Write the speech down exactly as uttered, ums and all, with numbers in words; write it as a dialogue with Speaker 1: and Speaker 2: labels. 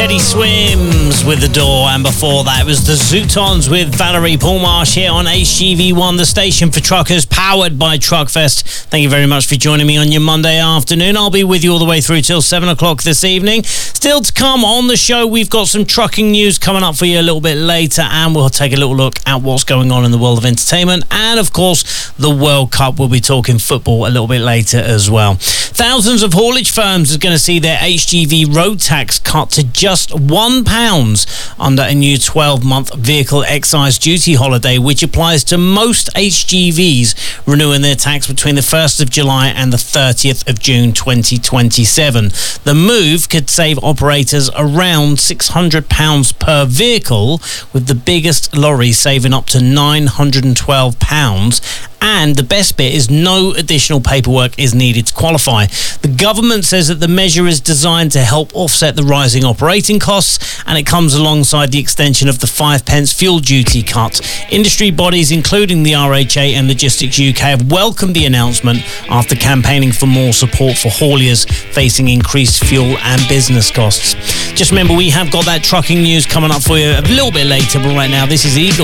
Speaker 1: Teddy Swims with The Door, and before that it was the Zootons with Valerie Paulmarsh here on H G V one, the station for truckers, powered by Truckfest. Thank you very much for joining me on your Monday afternoon. I'll be with you all the way through till seven o'clock this evening. Still to come on the show, we've got some trucking news coming up for you a little bit later, and we'll take a little look at what's going on in the world of entertainment, and of course the World Cup. We'll be talking football a little bit later as well. Thousands of haulage firms are going to see their H G V road tax cut to just one pound under a new twelve-month vehicle excise duty holiday, which applies to most H G Vs renewing their tax between the first of July and the thirtieth of June twenty twenty-seven. The move could save operators around six hundred pounds per vehicle, with the biggest lorries saving up to nine hundred twelve pounds. And the best bit is no additional paperwork is needed to qualify. The government says that the measure is designed to help offset the rising operating costs, and it comes alongside the extension of the five pence fuel duty cut. Industry bodies, including the R H A and Logistics U K, have welcomed the announcement after campaigning for more support for hauliers facing increased fuel and business costs. Just remember, we have got that trucking news coming up for you a little bit later, but right now, this is Eagle.